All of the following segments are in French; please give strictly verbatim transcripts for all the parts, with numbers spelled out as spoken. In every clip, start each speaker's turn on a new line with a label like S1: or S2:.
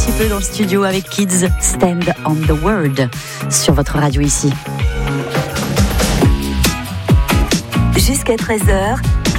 S1: petit peu dans le studio avec Kids Stand on the World sur votre radio ici.
S2: Jusqu'à treize heures.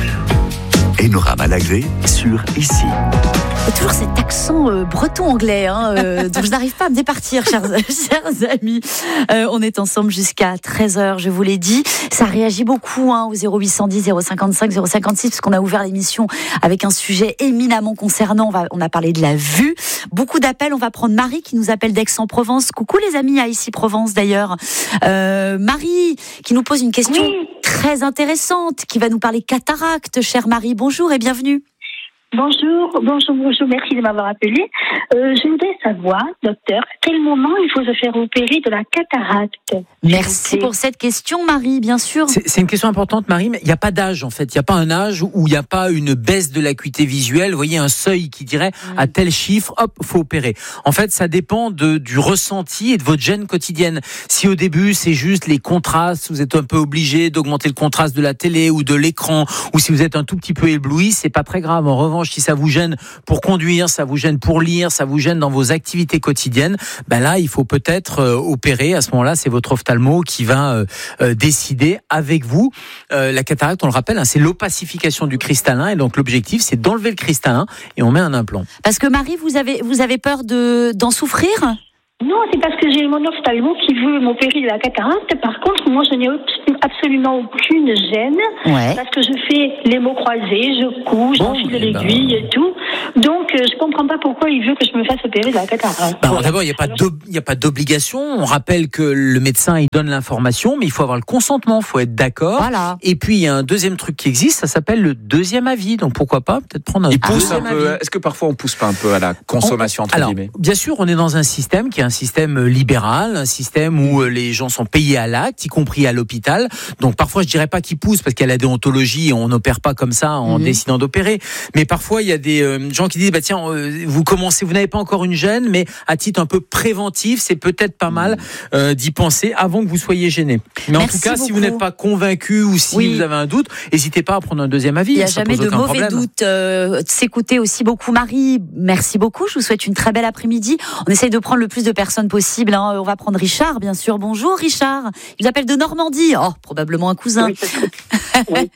S3: Enora Malagré sur Ici.
S1: Il y a toujours cet accent euh, breton-anglais, hein, euh, dont je n'arrive pas à me départir, chers, chers amis. Euh, on est ensemble jusqu'à treize heures, je vous l'ai dit. Ça réagit beaucoup hein, au zéro huit cent dix, zéro cinquante-cinq, zéro cinquante-six, parce qu'on a ouvert l'émission avec un sujet éminemment concernant. On, va, on a parlé de la vue. Beaucoup d'appels. On va prendre Marie qui nous appelle d'Aix-en-Provence. Coucou les amis à Issy-Provence d'ailleurs. Euh, Marie qui nous pose une question oui. très intéressante, qui va nous parler cataracte. Chère Marie, bonjour et bienvenue.
S4: Bonjour, bonjour, bonjour, merci de m'avoir appelé. Euh, je voudrais savoir, docteur, à quel moment il faut se faire opérer de la cataracte?
S1: Merci pour cette question, Marie, bien sûr.
S5: C'est, c'est une question importante, Marie, mais il n'y a pas d'âge, en fait. Il n'y a pas un âge où il n'y a pas une baisse de l'acuité visuelle. Vous voyez, un seuil qui dirait mmh. à tel chiffre, hop, faut opérer. En fait, ça dépend de, du ressenti et de votre gêne quotidienne. Si au début, c'est juste les contrastes, vous êtes un peu obligé d'augmenter le contraste de la télé ou de l'écran, ou si vous êtes un tout petit peu ébloui, c'est pas très grave. En revanche, si ça vous gêne pour conduire, ça vous gêne pour lire, ça vous gêne dans vos activités quotidiennes, ben là, il faut peut-être euh, opérer. À ce moment-là, c'est votre ophtalmo qui va euh, euh, décider avec vous. Euh, la cataracte, on le rappelle, hein, c'est l'opacification du cristallin. Et donc, l'objectif, c'est d'enlever le cristallin et on met un implant.
S1: Parce que Marie, vous avez, vous avez peur de, d'en souffrir ?
S4: Non, c'est parce que j'ai mon ophtalmo qui veut m'opérer de la cataracte. Par contre, moi, je n'ai absolument aucune gêne. Ouais. Parce que je fais les mots croisés, je couds, bon, j'enfile l'aiguille ben... et tout. Donc, euh, je comprends pas pourquoi il veut que je me fasse opérer de la cataracte.
S5: Ben, d'abord, il n'y a pas il n'y a pas d'obligation. On rappelle que le médecin, il donne l'information, mais il faut avoir le consentement, il faut être d'accord. Voilà. Et puis, il y a un deuxième truc qui existe, ça s'appelle le deuxième avis. Donc, pourquoi pas peut-être prendre un il pousse
S6: un peu. Avis. Est-ce que parfois on pousse pas un peu à la consommation, on, entre
S5: alors,
S6: guillemets?
S5: Bien sûr, on est dans un système qui est un système libéral, un système où les gens sont payés à l'acte, y compris à l'hôpital. Donc parfois, je dirais pas qu'ils poussent parce qu'il y a la déontologie et on n'opère pas comme ça en mmh. décidant d'opérer. Mais parfois, il y a des euh, gens qui disent bah tiens, euh, vous commencez, vous n'avez pas encore une gêne, mais à titre un peu préventif, c'est peut-être pas mal euh, d'y penser avant que vous soyez gêné. Mais Merci en tout cas, beaucoup. Si vous n'êtes pas convaincu ou si oui. vous avez un doute, n'hésitez pas à prendre un deuxième avis.
S1: Il n'y a
S5: ça
S1: jamais
S5: pose
S1: de
S5: aucun
S1: mauvais
S5: problème.
S1: doute. Euh, s'écouter aussi beaucoup, Marie. Merci beaucoup. Je vous souhaite une très belle après-midi. On essaye de prendre le plus de personnes possible. Hein. On va prendre Richard, bien sûr. Bonjour, Richard. Il vous appelle de Normandie. Oh, probablement un cousin.
S7: Oui, oui.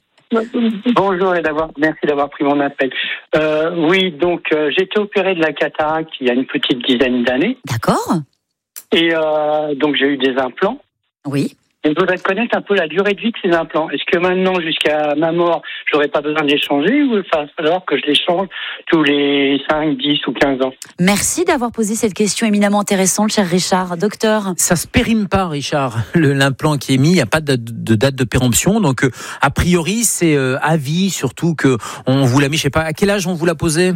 S7: Bonjour et d'abord, merci d'avoir pris mon appel. Euh, oui, donc euh, j'ai été opéré de la cataracte il y a une petite dizaine d'années.
S1: D'accord. Et
S7: euh, donc j'ai eu des implants.
S1: Oui.
S7: Et je voudrais connaître un peu la durée de vie de ces implants. Est-ce que maintenant, jusqu'à ma mort, j'aurais pas besoin de les changer ou il va falloir que je les change tous les cinq, dix ou quinze ans?
S1: Merci d'avoir posé cette question éminemment intéressante, cher Richard. Docteur?
S5: Ça se périme pas, Richard. Le, l'implant qui est mis, il n'y a pas de, de date de péremption. Donc, euh, a priori, c'est euh, à vie, surtout que on vous l'a mis, je sais pas, à quel âge on vous l'a posé?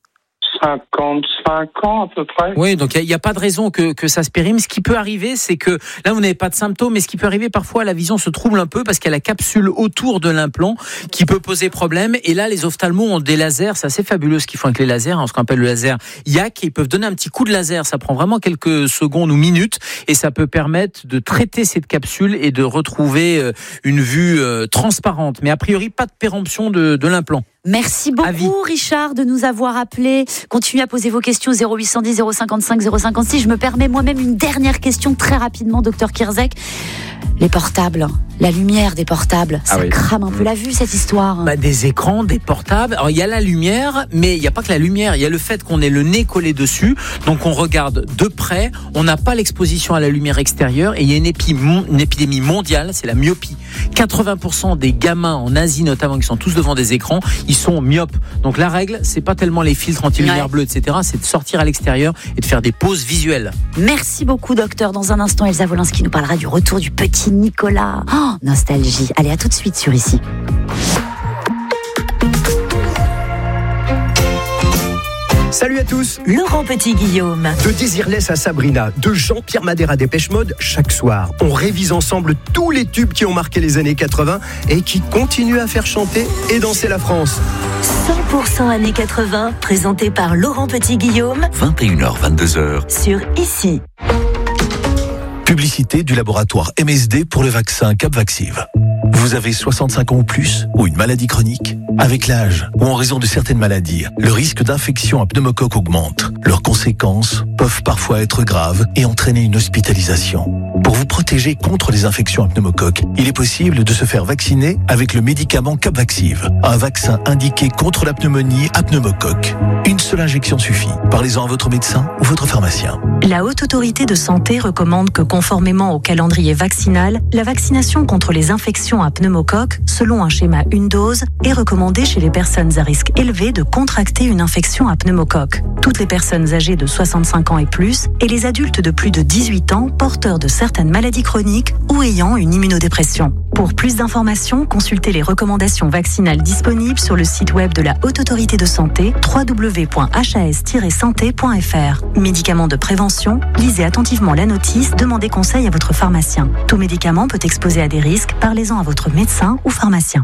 S7: cinquante-cinq ans à peu près.
S5: Oui, donc il n'y a, a pas de raison que, que ça se périme. Ce qui peut arriver, c'est que là, vous n'avez pas de symptômes, mais ce qui peut arriver parfois, la vision se trouble un peu parce qu'il y a la capsule autour de l'implant qui peut poser problème. Et là, les ophtalmos ont des lasers. C'est assez fabuleux ce qu'ils font avec les lasers, hein, ce qu'on appelle le laser Y A C. Ils peuvent donner un petit coup de laser. Ça prend vraiment quelques secondes ou minutes et ça peut permettre de traiter cette capsule et de retrouver une vue euh, transparente. Mais a priori, pas de péremption de, de l'implant.
S1: Merci beaucoup, Richard, de nous avoir appelés. Continuez à poser vos questions zéro huit cent dix, zéro cinquante-cinq, zéro cinquante-six. Je me permets moi-même une dernière question très rapidement, docteur Kirzek. Les portables, la lumière des portables, ça ah oui. crame un peu la vue, cette histoire.
S5: Bah, des écrans, des portables. Alors, il y a la lumière, mais il n'y a pas que la lumière. Il y a le fait qu'on ait le nez collé dessus. Donc, on regarde de près. On n'a pas l'exposition à la lumière extérieure. Et il y a une, épi- une épidémie mondiale, c'est la myopie. quatre-vingts pour cent des gamins en Asie, notamment, qui sont tous devant des écrans, ils sont myopes. Donc, la règle, c'est pas tellement les filtres anti-lumière ouais. bleue, et cetera. C'est de sortir à l'extérieur et de faire des pauses visuelles.
S1: Merci beaucoup, docteur. Dans un instant, Elsa Wolinski nous parlera du retour du petit Nicolas. Oh, nostalgie. Allez, à tout de suite sur Ici.
S8: Salut à tous.
S2: Laurent Petit-Guillaume.
S8: De Désirless à Sabrina, de Jean-Pierre Madère à Dépêche Mode, chaque soir, on révise ensemble tous les tubes qui ont marqué les années quatre-vingts et qui continuent à faire chanter et danser la France.
S2: cent pour cent années quatre-vingts, présenté par Laurent Petit-Guillaume.
S3: vingt et une heures, vingt-deux heures.
S2: Sur Ici.
S3: Publicité du laboratoire M S D pour le vaccin Capvaxive.
S9: Vous avez soixante-cinq ans ou plus ou une maladie chronique? Avec l'âge ou en raison de certaines maladies, le risque d'infection à pneumocoque augmente. Leurs conséquences peuvent parfois être graves et entraîner une hospitalisation. Pour vous protéger contre les infections à pneumocoque, il est possible de se faire vacciner avec le médicament Capvaxive, un vaccin indiqué contre la pneumonie à pneumocoque. Une seule injection suffit. Parlez-en à votre médecin ou votre pharmacien.
S2: La Haute Autorité de Santé recommande que, conformément au calendrier vaccinal, la vaccination contre les infections à pneumocoque, selon un schéma une dose, est recommandée chez les personnes à risque élevé de contracter une infection à pneumocoque. Toutes les personnes âgées de soixante-cinq ans et plus et les adultes de plus de dix-huit ans porteurs de certaines maladies chroniques ou ayant une immunodépression. Pour plus d'informations, consultez les recommandations vaccinales disponibles sur le site web de la Haute Autorité de Santé w w w point h a s tiret santé point f r. Médicaments de prévention, lisez attentivement la notice, demandez conseil à votre pharmacien. Tout médicament peut exposer à des risques, parlez-en à votre médecin ou pharmacien.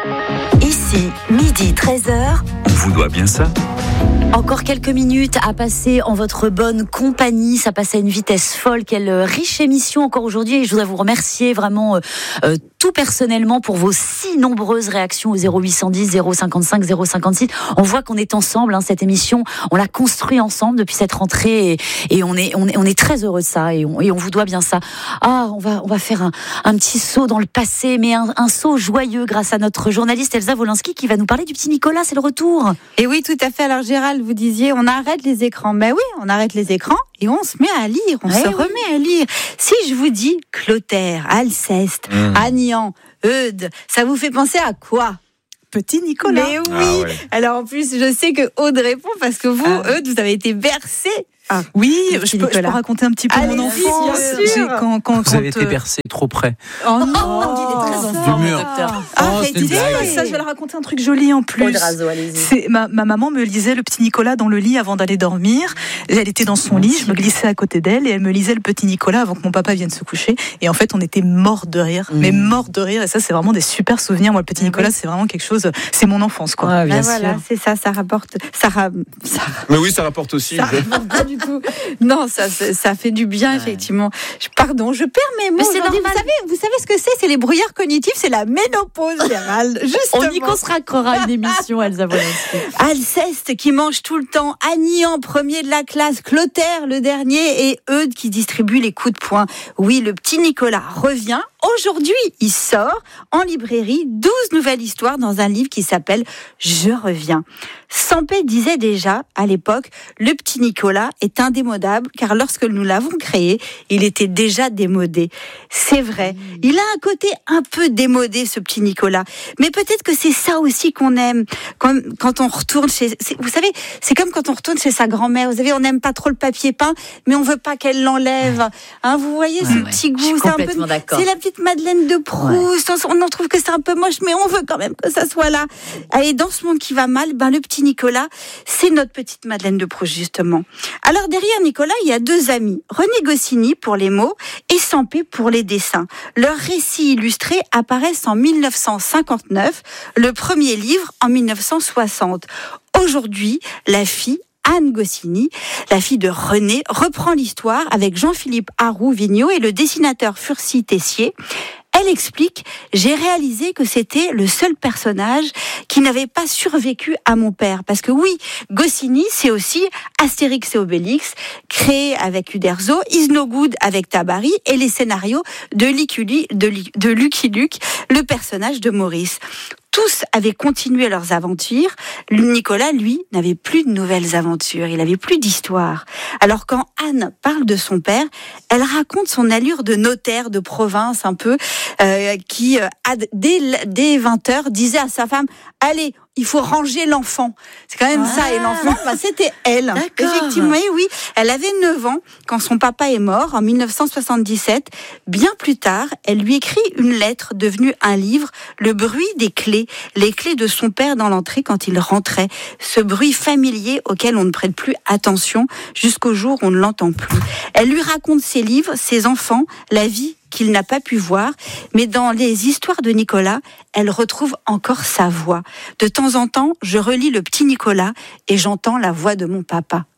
S10: Ici, midi treize heures.
S3: On vous doit bien ça.
S1: Encore quelques minutes à passer en votre bonne compagnie. Ça passe à une vitesse folle. Quelle riche émission encore aujourd'hui. Et je voudrais vous remercier vraiment euh, euh, tout personnellement pour vos si nombreuses réactions au zéro huit cent dix, zéro cinquante-cinq, zéro cinquante-six. On voit qu'on est ensemble. Hein, cette émission, on l'a construit ensemble depuis cette rentrée et, et on, est, on, est, on est très heureux de ça et on, et on vous doit bien ça. Ah, on va, on va faire un, un petit saut dans le passé, mais un, un saut joyeux grâce à notre journaliste Elsa Wolinski qui va nous parler du petit Nicolas. C'est le retour.
S11: Et oui, tout à fait. Alors Gérald, vous disiez, on arrête les écrans. Ben oui, on arrête les écrans et on se met à lire, on ouais, se oui. remet à lire. Si je vous dis Clotaire, Alceste, mmh. Agnan, Eudes, ça vous fait penser à quoi ? Petit Nicolas. Mais oui. Ah ouais. Alors en plus, je sais que Aude répond parce que vous, ah. Eudes, vous avez été bercé.
S12: Ah, oui, je peux, je peux raconter un petit peu Allez, mon enfance.
S5: Quand, quand, vous quand, avez euh... été bercé trop près.
S11: Oh non, oh, il est très enfant, docteur.
S12: Arrêtez, oh, ça, je vais leur raconter un truc joli en plus.
S11: Razo,
S12: c'est, ma, ma maman me lisait le petit Nicolas dans le lit avant d'aller dormir. Elle était dans son lit, je me glissais à côté d'elle et elle me lisait le petit Nicolas avant que mon papa vienne se coucher. Et en fait, on était morts de rire, mmh. mais morts de rire. Et ça, c'est vraiment des super souvenirs. Moi, le petit Nicolas, c'est vraiment quelque chose. C'est mon enfance, quoi.
S11: Ouais, bien sûr. Voilà, c'est ça, ça rapporte. Ça, ra... ça...
S6: Mais oui, ça rapporte aussi.
S11: Ça rapporte pas du tout. Non, ça, ça fait du bien, ouais. effectivement. Pardon, je perds mes mots. Mais c'est normal. Vous savez, vous savez ce que c'est ? C'est les brouillards cognitifs, c'est la ménopause, Gérald. Justement.
S1: On y consacrera une émission, Elsa Wolinski.
S11: Alceste qui mange tout le temps, Agnan, premier de la classe, Clotaire, le dernier, et Eudes qui distribue les coups de poing. Oui, le petit Nicolas revient. Aujourd'hui, il sort en librairie douze nouvelles histoires dans un livre qui s'appelle « Je reviens ». Sampé disait déjà, à l'époque, le petit Nicolas est indémodable car lorsque nous l'avons créé, il était déjà démodé. C'est vrai, il a un côté un peu démodé, ce petit Nicolas. Mais peut-être que c'est ça aussi qu'on aime quand, quand on retourne chez... Vous savez, c'est comme quand on retourne chez sa grand-mère. Vous savez, on n'aime pas trop le papier peint, mais on veut pas qu'elle l'enlève. Hein, vous voyez ouais, ce ouais, petit goût, c'est un peu... C'est la petite Madeleine de Proust. Ouais. On en trouve que c'est un peu moche, mais on veut quand même que ça soit là. Allez, dans ce monde qui va mal, ben le petit Nicolas, c'est notre petite Madeleine de Proust, justement. Alors, derrière Nicolas, il y a deux amis. René Goscinny pour les mots et Sampé pour les dessins. Leurs récits illustrés apparaissent en dix-neuf cent cinquante-neuf, le premier livre en dix-neuf cent soixante. Aujourd'hui, la fille Anne Goscinny, la fille de René, reprend l'histoire avec Jean-Philippe Haroux-Vigneault et le dessinateur Furcy Tessier. Elle explique « J'ai réalisé que c'était le seul personnage qui n'avait pas survécu à mon père. » Parce que oui, Goscinny, c'est aussi Astérix et Obélix, créé avec Uderzo, Is No Good avec Tabary et les scénarios de Lucky Luke, de Lucky Luke, le personnage de Maurice. Tous avaient continué leurs aventures. Nicolas, lui, n'avait plus de nouvelles aventures. Il n'avait plus d'histoire. Alors quand Anne parle de son père, elle raconte son allure de notaire de province un peu, euh, qui, euh, dès, dès vingt heures, disait à sa femme « Allez, il faut ranger l'enfant. » C'est quand même ah. ça. Et l'enfant, bah, c'était elle. D'accord. Effectivement, oui. Elle avait neuf ans quand son papa est mort en dix-neuf cent soixante-dix-sept. Bien plus tard, elle lui écrit une lettre devenue un livre, Le bruit des clés. Les clés de son père dans l'entrée quand il rentrait. Ce bruit familier auquel on ne prête plus attention jusqu'au jour où on ne l'entend plus. Elle lui raconte ses livres, ses enfants, la vie qu'il n'a pas pu voir, mais dans les histoires de Nicolas, elle retrouve encore sa voix. De temps en temps, je relis le petit Nicolas et j'entends la voix de mon papa.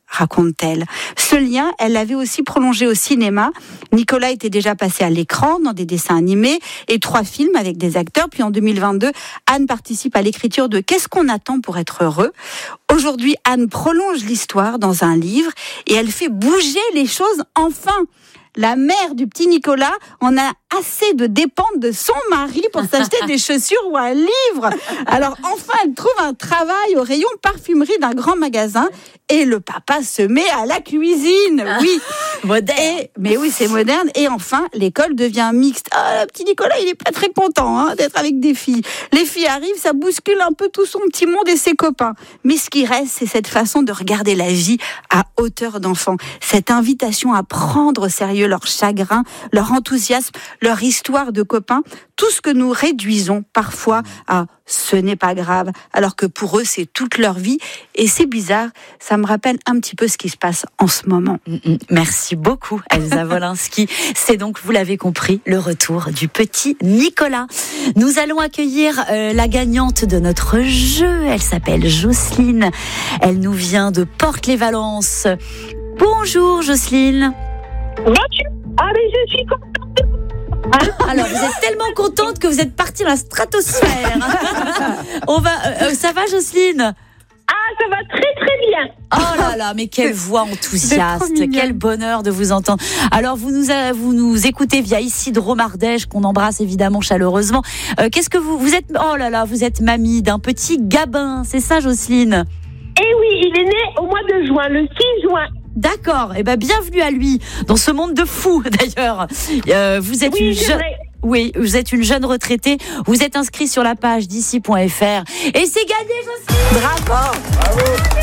S11: raconte-t-elle. Ce lien, elle l'avait aussi prolongé au cinéma. Nicolas était déjà passé à l'écran dans des dessins animés et trois films avec des acteurs. Puis en deux mille vingt-deux, Anne participe à l'écriture de Qu'est-ce qu'on attend pour être heureux ? Aujourd'hui, Anne prolonge l'histoire dans un livre et elle fait bouger les choses enfin. La mère du petit Nicolas en a assez de dépendre de son mari pour s'acheter des chaussures ou un livre. Alors enfin, elle trouve un travail au rayon parfumerie d'un grand magasin et le papa se met à la cuisine. Oui,
S1: moderne.
S11: Et, mais oui, c'est moderne. Et enfin, l'école devient mixte. Ah, le petit Nicolas, il est pas très content hein, d'être avec des filles. Les filles arrivent, ça bouscule un peu tout son petit monde et ses copains. Mais ce qui reste, c'est cette façon de regarder la vie à hauteur d'enfant. Cette invitation à prendre au sérieux leur chagrin, leur enthousiasme, leur histoire de copains, tout ce que nous réduisons parfois à « ce n'est pas grave », alors que pour eux, c'est toute leur vie. Et c'est bizarre, ça me rappelle un petit peu ce qui se passe en ce moment.
S1: Merci beaucoup, Elsa Wolinski. C'est donc, vous l'avez compris, le retour du petit Nicolas. Nous allons accueillir euh, la gagnante de notre jeu. Elle s'appelle Jocelyne. Elle nous vient de Porte-les-Valences. Bonjour, Jocelyne.
S13: Bonjour. Ah, mais je suis contente.
S1: Alors, vous êtes tellement contente que vous êtes partie dans la stratosphère. On va, euh, ça va, Jocelyne ?
S13: Ah, ça va très très bien.
S1: Oh là là, mais quelle voix enthousiaste, quel bonheur de vous entendre. Alors, vous nous, vous nous écoutez via Isidro Ardèche, qu'on embrasse évidemment chaleureusement. Euh, qu'est-ce que vous, vous êtes, oh là là, vous êtes mamie d'un petit Gabin, c'est ça, Jocelyne ?
S13: Eh oui, il est né au mois de juin, le six juin.
S1: D'accord, et eh ben bienvenue à lui dans ce monde de fous d'ailleurs. Euh, vous êtes
S13: oui,
S1: une jeune, oui, vous êtes une jeune retraitée. Vous êtes inscrit sur la page d'ici point f r et c'est gagné, Jocelyne.
S11: Bravo.
S13: Bravo.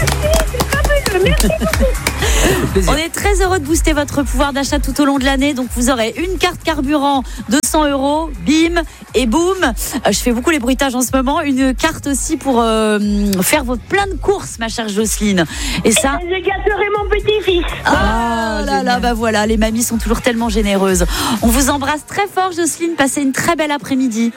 S13: Merci beaucoup.
S1: On est très heureux de booster votre pouvoir d'achat tout au long de l'année. Donc vous aurez une carte carburant deux cents euros, bim et boum. Euh, je fais beaucoup les bruitages en ce moment. Une carte aussi pour euh, faire votre plein de courses, ma chère Jocelyne. Et ça.
S13: Et je gâterai mon petit-fils.
S1: Ah là là, bah voilà, les mamies sont toujours tellement généreuses. On vous embrasse très fort, Jocelyne. Passez une très belle après-midi.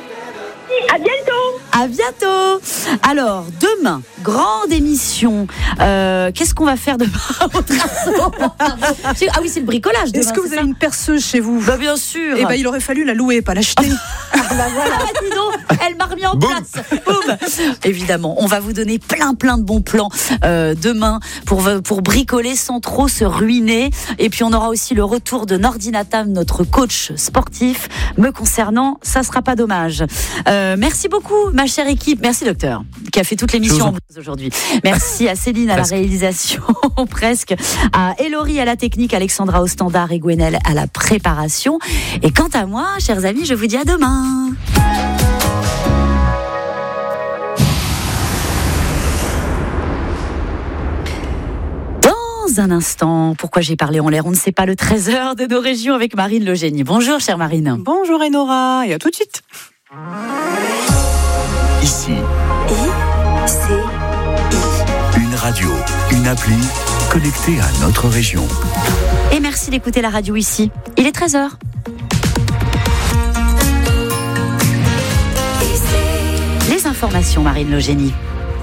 S13: À bientôt.
S1: À bientôt. Alors, demain, grande émission. Euh, qu'est-ce qu'on va faire demain à votre assaut ? Ah oui, c'est le bricolage demain.
S12: Est-ce que vous
S1: c'est
S12: avez
S1: ça
S12: une perceuse chez vous ?
S1: Bah bien sûr.
S12: Eh ben, il aurait fallu la louer, pas l'acheter.
S1: Ah bah voilà, dis donc, elle m'a remis en Boum. place. Boum. Évidemment, on va vous donner plein plein de bons plans euh, demain pour pour bricoler sans trop se ruiner. Et puis on aura aussi le retour de Nordinatam, notre coach sportif. Me concernant, ça sera pas dommage. Euh, merci beaucoup, ma chère équipe. Merci docteur, qui a fait toute l'émission aujourd'hui. Merci à Céline à la réalisation, presque. À Elori à la technique, Alexandra au standard et Gwenelle à la préparation. Et quant à moi, chers amis, je vous dis à demain. Dans un instant, pourquoi j'ai parlé en l'air, on ne sait pas, le treize heures de nos régions avec Marine Logénie. Bonjour, chère Marine.
S12: Bonjour, Enora, et à tout de suite.
S3: Ici.
S10: I, C, I.
S3: Une radio, une appli connectée à notre région.
S1: Et merci d'écouter la radio ici. Il est treize heures. Les informations, Marine Logénie.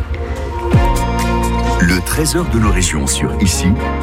S3: Le treize heures de nos régions sur Ici.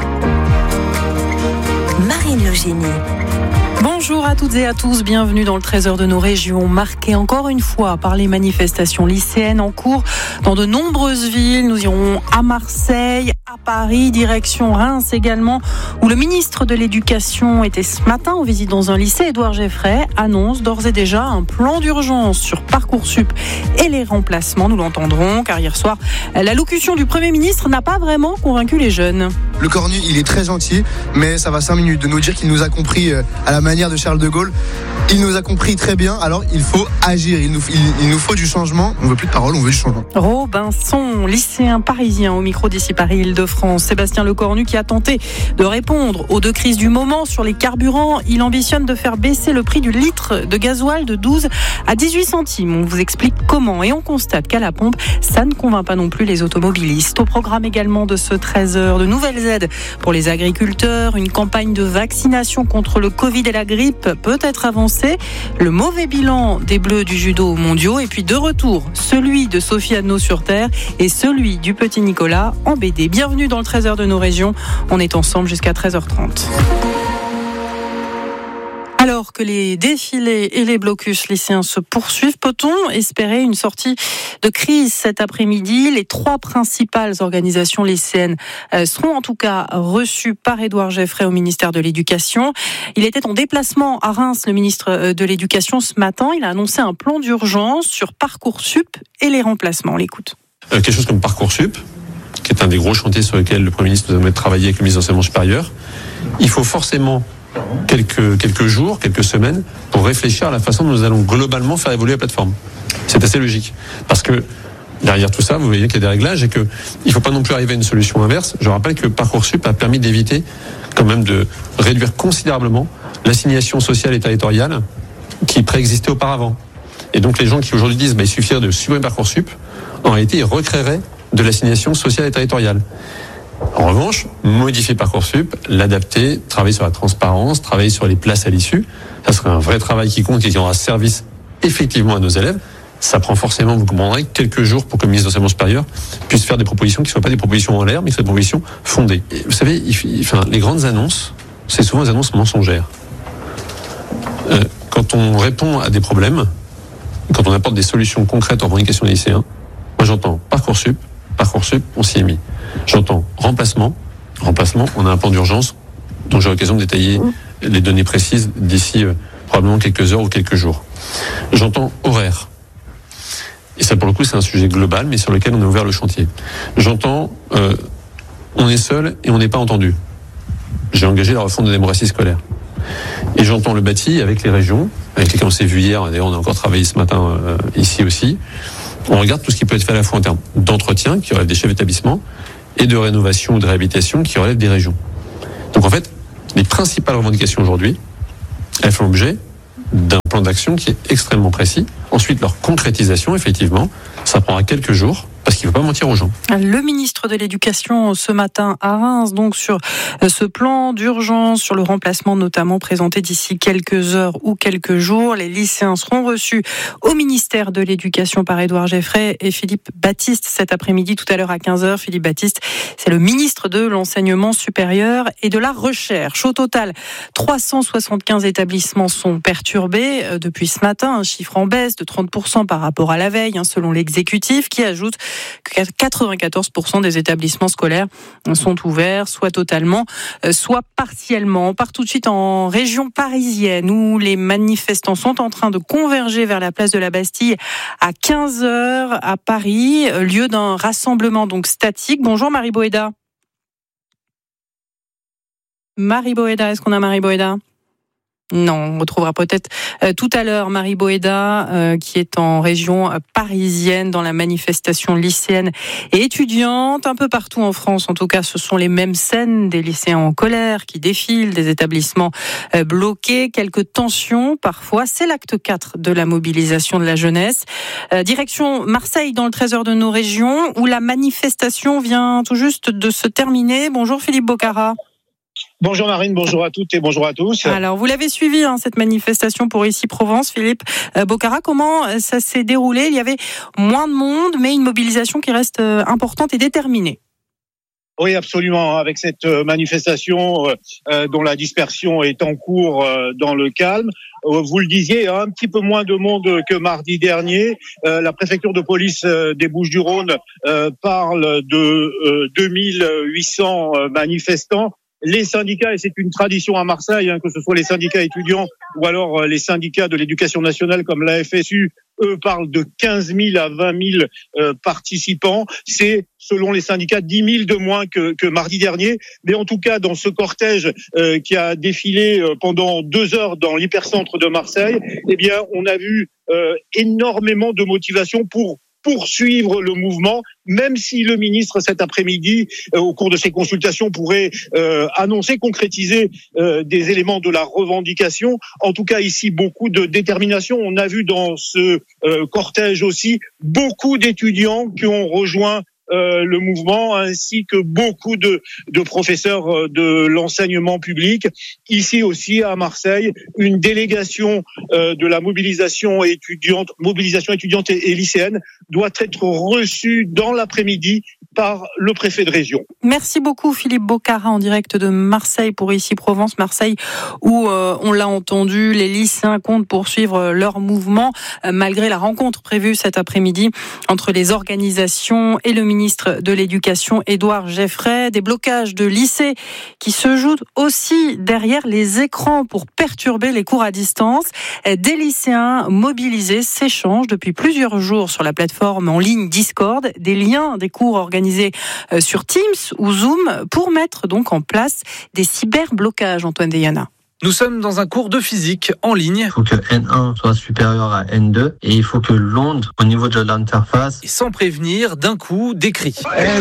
S10: Marine Logénie.
S14: Bonjour à toutes et à tous, bienvenue dans le treize heures de nos régions, marqué encore une fois par les manifestations lycéennes en cours dans de nombreuses villes. Nous irons à Marseille, à Paris, direction Reims également, où le ministre de l'Éducation était ce matin en visite dans un lycée. Édouard Geffray annonce d'ores et déjà un plan d'urgence sur Parcoursup et les remplacements, nous l'entendrons, car hier soir, l'allocution du Premier ministre n'a pas vraiment convaincu les jeunes.
S15: Le cornu, il est très gentil, mais ça va cinq minutes de nous dire qu'il nous a compris à la manière de Charles de Gaulle. Il nous a compris très bien, alors il faut agir, il nous, il, il nous faut du changement. On veut plus de paroles, on veut du changement.
S14: Robinson, lycéen parisien au micro d'ici Paris Île-de-France. Sébastien Lecornu qui a tenté de répondre aux deux crises du moment sur les carburants. Il ambitionne de faire baisser le prix du litre de gasoil de douze à dix-huit centimes. On vous explique comment et on constate qu'à la pompe, ça ne convainc pas non plus les automobilistes. Au programme également de ce treize heures, de nouvelles nouvelles aides pour les agriculteurs, une campagne de vaccination contre le Covid et la grippe peut être avancée, le mauvais bilan des Bleus du judo aux mondiaux et puis de retour, celui de Sophie Adno sur Terre et celui du petit Nicolas en B D. Bienvenue dans le treize heures de nos régions. On est ensemble jusqu'à treize heures trente. Alors que les défilés et les blocus lycéens se poursuivent, peut-on espérer une sortie de crise cet après-midi ? Les trois principales organisations lycéennes seront en tout cas reçues par Édouard Geffray au ministère de l'Éducation. Il était en déplacement à Reims, le ministre de l'Éducation, ce matin. Il a annoncé un plan d'urgence sur Parcoursup et les remplacements. On l'écoute.
S16: Euh, quelque chose comme Parcoursup, qui est un des gros chantiers sur lesquels le Premier ministre nous a travaillé avec le ministre de l'Enseignement supérieur. Il faut forcément quelques, quelques jours, quelques semaines pour réfléchir à la façon dont nous allons globalement faire évoluer la plateforme. C'est assez logique. Parce que derrière tout ça, vous voyez qu'il y a des réglages et qu'il ne faut pas non plus arriver à une solution inverse. Je rappelle que Parcoursup a permis d'éviter quand même de réduire considérablement l'assignation sociale et territoriale qui préexistait auparavant. Et donc les gens qui aujourd'hui disent bah, il suffirait de supprimer Parcoursup, en réalité ils recréeraient de l'assignation sociale et territoriale. En revanche, modifier Parcoursup, l'adapter, travailler sur la transparence, travailler sur les places à l'issue, ça serait un vrai travail qui compte et qui aura service effectivement à nos élèves. Ça prend forcément, vous comprendrez, quelques jours pour que le ministre de l'Enseignement supérieur puisse faire des propositions qui ne soient pas des propositions en l'air, mais qui soient des propositions fondées. Et vous savez, il, enfin, les grandes annonces, c'est souvent des annonces mensongères. Euh, quand on répond à des problèmes, quand on apporte des solutions concrètes aux revendications des lycéens, moi j'entends Parcoursup, Parcoursup, on s'y est mis. J'entends remplacement, remplacement, on a un plan d'urgence dont j'ai l'occasion de détailler les données précises d'ici euh, probablement quelques heures ou quelques jours. J'entends horaire. Et ça pour le coup c'est un sujet global mais sur lequel on a ouvert le chantier. J'entends euh, on est seul et on n'est pas entendu. J'ai engagé la refonte de la démocratie scolaire. Et j'entends le bâti avec les régions, avec lesquelles on s'est vu hier, d'ailleurs on a encore travaillé ce matin euh, ici aussi. On regarde tout ce qui peut être fait à la fois en termes d'entretien, qui relève des chefs d'établissement, et de rénovation ou de réhabilitation, qui relève des régions. Donc en fait, les principales revendications aujourd'hui, elles font l'objet d'un plan d'action qui est extrêmement précis. Ensuite, leur concrétisation, effectivement, ça prendra quelques jours, parce qu'il ne faut pas mentir aux gens.
S14: Le ministre de l'Éducation ce matin à Reims, donc sur ce plan d'urgence, sur le remplacement notamment présenté d'ici quelques heures ou quelques jours. Les lycéens seront reçus au ministère de l'Éducation par Édouard Geffray et Philippe Baptiste cet après-midi, tout à l'heure à quinze heures. Philippe Baptiste, c'est le ministre de l'Enseignement supérieur et de la Recherche. Au total, trois cent soixante-quinze établissements sont perturbés depuis ce matin, un chiffre en baisse de trente pour cent par rapport à la veille, selon l'exécutif, qui ajoute que quatre-vingt-quatorze pour cent des établissements scolaires sont ouverts, soit totalement, soit partiellement. On part tout de suite en région parisienne, où les manifestants sont en train de converger vers la place de la Bastille à quinze heures à Paris, lieu d'un rassemblement donc statique. Bonjour Marie Boéda. Marie Boéda, est-ce qu'on a Marie Boéda ? Non, on retrouvera peut-être euh, tout à l'heure Marie Boéda, euh, qui est en région euh, parisienne dans la manifestation lycéenne et étudiante. Un peu partout en France, en tout cas, ce sont les mêmes scènes, des lycéens en colère qui défilent, des établissements euh, bloqués, quelques tensions parfois. C'est l'acte quatre de la mobilisation de la jeunesse. Euh, direction Marseille dans le treize heures de nos régions, où la manifestation vient tout juste de se terminer. Bonjour Philippe Bocara.
S17: Bonjour Marine, bonjour à toutes et bonjour à tous.
S14: Alors, vous l'avez suivi, hein, cette manifestation pour Ici Provence, Philippe euh, Bocara. Comment ça s'est déroulé ? Il y avait moins de monde, mais une mobilisation qui reste euh, importante et déterminée.
S17: Oui, absolument. Avec cette manifestation euh, dont la dispersion est en cours euh, dans le calme. Euh, vous le disiez, un petit peu moins de monde que mardi dernier. Euh, la préfecture de police euh, des Bouches-du-Rhône euh, parle de euh, deux mille huit cents manifestants. Les syndicats, et c'est une tradition à Marseille, hein, que ce soit les syndicats étudiants ou alors euh, les syndicats de l'éducation nationale comme la F S U, eux parlent de quinze mille à vingt mille euh, participants. C'est, selon les syndicats, dix mille de moins que, que mardi dernier. Mais en tout cas, dans ce cortège euh, qui a défilé euh, pendant deux heures dans l'hypercentre de Marseille, eh bien, on a vu euh, énormément de motivation pour poursuivre le mouvement, même si le ministre cet après-midi, euh, au cours de ses consultations, pourrait euh, annoncer, concrétiser euh, des éléments de la revendication. En tout cas, ici, beaucoup de détermination. On a vu dans ce euh, cortège aussi beaucoup d'étudiants qui ont rejoint euh, le mouvement, ainsi que beaucoup de, de professeurs de l'enseignement public. Ici aussi à Marseille, une délégation euh, de la mobilisation étudiante, mobilisation étudiante et, et lycéenne doit être reçue dans l'après-midi par le préfet de région.
S14: Merci beaucoup Philippe Bocara en direct de Marseille pour Ici Provence. Marseille où euh, on l'a entendu, les lycéens comptent poursuivre leur mouvement euh, malgré la rencontre prévue cet après-midi entre les organisations et le ministre de l'Éducation Édouard Geffray. Des blocages de lycées qui se jouent aussi derrière les écrans pour perturber les cours à distance. Des lycéens mobilisés s'échangent depuis plusieurs jours sur la plateforme en ligne Discord des liens des cours organisés sur Teams ou Zoom pour mettre donc en place des cyberblocages, Antoine Deyana.
S18: Nous sommes dans un cours de physique en ligne.
S19: Il faut que N un soit supérieur à N deux et il faut que l'onde au niveau de l'interface.
S18: Et sans prévenir, d'un coup, des cris.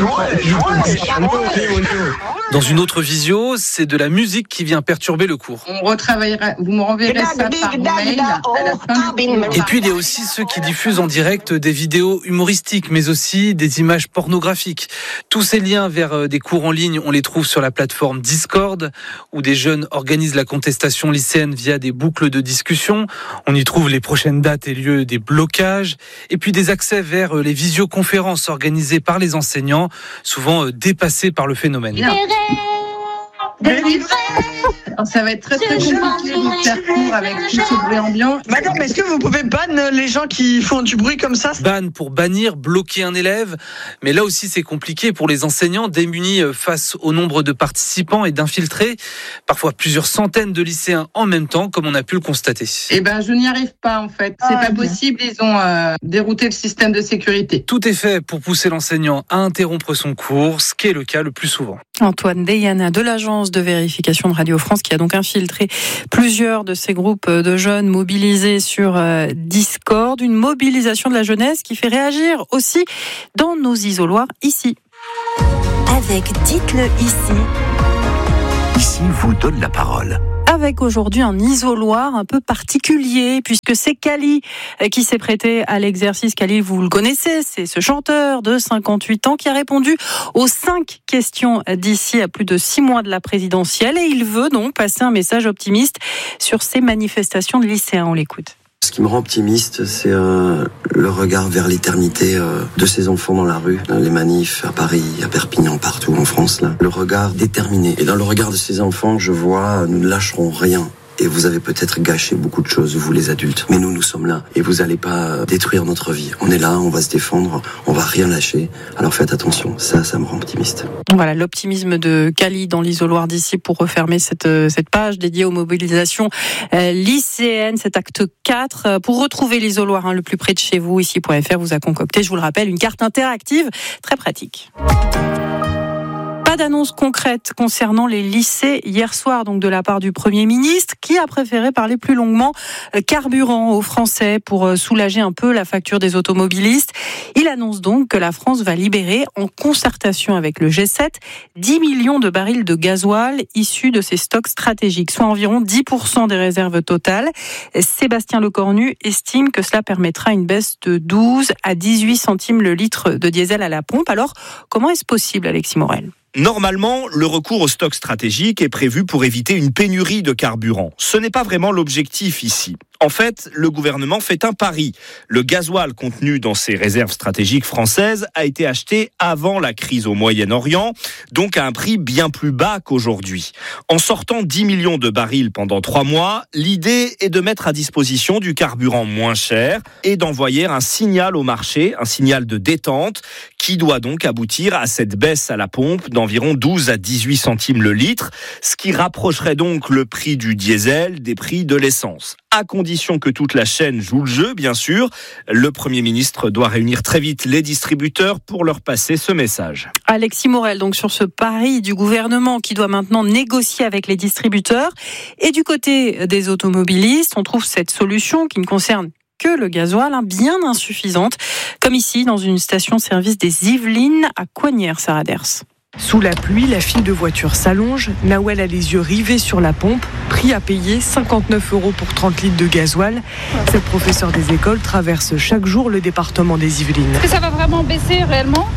S18: Dans une autre visio, c'est de la musique qui vient perturber le cours.
S20: On retravaillera, vous me renverrez ça par mail à la fin du cours.
S18: Et puis il y a aussi ceux qui diffusent en direct des vidéos humoristiques, mais aussi des images pornographiques. Tous ces liens vers des cours en ligne, on les trouve sur la plateforme Discord, où des jeunes organisent la contestation lycéenne via des boucles de discussion. On y trouve les prochaines dates et lieux des blocages, et puis des accès vers les visioconférences organisées par les enseignants, souvent dépassés par le phénomène.
S20: Alors, ça va être très très compliqué de faire cours avec tout ce bruit ambiant.
S21: Madame, est-ce que vous pouvez ban les gens qui font du bruit comme ça ?
S18: Ban pour bannir, bloquer un élève. Mais là aussi, c'est compliqué pour les enseignants démunis face au nombre de participants et d'infiltrés. Parfois plusieurs centaines de lycéens en même temps, comme on a pu le constater.
S20: Eh ben, je n'y arrive pas en fait. C'est ah, pas bien. possible. Ils ont euh, dérouté le système de sécurité.
S18: Tout est fait pour pousser l'enseignant à interrompre son cours, ce qui est le cas le plus souvent.
S14: Antoine Deyana de l'agence de vérification de Radio France qui a donc infiltré plusieurs de ces groupes de jeunes mobilisés sur Discord. Une mobilisation de la jeunesse qui fait réagir aussi dans nos isoloirs ici.
S10: Avec Dites-le ici.
S3: Ici vous donne la parole.
S14: Avec aujourd'hui un isoloir un peu particulier, puisque c'est Kali qui s'est prêté à l'exercice. Kali, vous le connaissez, c'est ce chanteur de cinquante-huit ans qui a répondu aux cinq questions d'ici à plus de six mois de la présidentielle. Et il veut donc passer un message optimiste sur ces manifestations de lycéens. On l'écoute.
S22: Ce qui me rend optimiste, c'est euh, le regard vers l'éternité euh, de ces enfants dans la rue, les manifs à Paris, à Perpignan, partout en France. Là. Le regard déterminé. Et dans le regard de ces enfants, je vois, nous ne lâcherons rien. Et vous avez peut-être gâché beaucoup de choses, vous les adultes. Mais nous, nous sommes là. Et vous n'allez pas détruire notre vie. On est là, on va se défendre, on va rien lâcher. Alors faites attention, ça, ça me rend optimiste.
S14: Voilà, l'optimisme de Kali dans l'isoloir d'ici pour refermer cette, cette page dédiée aux mobilisations euh, lycéennes, cet acte quatre. Pour retrouver l'isoloir hein, le plus près de chez vous, ici point f r, vous a concocté, je vous le rappelle, une carte interactive très pratique. Pas d'annonce concrète concernant les lycées hier soir, donc de la part du Premier ministre, qui a préféré parler plus longuement carburant aux Français pour soulager un peu la facture des automobilistes. Il annonce donc que la France va libérer, en concertation avec le G sept, dix millions de barils de gasoil issus de ses stocks stratégiques, soit environ dix pour cent des réserves totales. Sébastien Lecornu estime que cela permettra une baisse de douze à dix-huit centimes le litre de diesel à la pompe. Alors, comment est-ce possible, Alexis Morel ?
S23: Normalement, le recours au stock stratégique est prévu pour éviter une pénurie de carburant. Ce n'est pas vraiment l'objectif ici. En fait, le gouvernement fait un pari. Le gasoil contenu dans ces réserves stratégiques françaises a été acheté avant la crise au Moyen-Orient, donc à un prix bien plus bas qu'aujourd'hui. En sortant dix millions de barils pendant trois mois, l'idée est de mettre à disposition du carburant moins cher et d'envoyer un signal au marché, un signal de détente, qui doit donc aboutir à cette baisse à la pompe d'environ douze à dix-huit centimes le litre, ce qui rapprocherait donc le prix du diesel des prix de l'essence. À condition que toute la chaîne joue le jeu, bien sûr. Le Premier ministre doit réunir très vite les distributeurs pour leur passer ce message.
S14: Alexis Morel, donc sur ce pari du gouvernement qui doit maintenant négocier avec les distributeurs. Et du côté des automobilistes, on trouve cette solution qui ne concerne que le gasoil, hein, bien insuffisante, comme ici dans une station-service des Yvelines à Coignières, Sarah Ders.
S24: Sous la pluie, la file de voitures s'allonge. Nawel a les yeux rivés sur la pompe. Prix à payer, cinquante-neuf euros pour trente litres de gasoil. Cette professeure des écoles traverse chaque jour le département des Yvelines.
S25: Est-ce que ça va vraiment baisser réellement ?